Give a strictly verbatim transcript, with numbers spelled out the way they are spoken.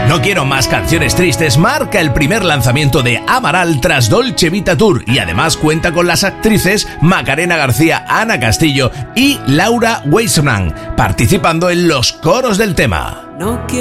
No quiero más canciones tristes marca el primer lanzamiento de Amaral tras Dolce Vita Tour y además cuenta con las actrices Macarena García, Ana Castillo y Laura Weissman participando en los coros del tema. No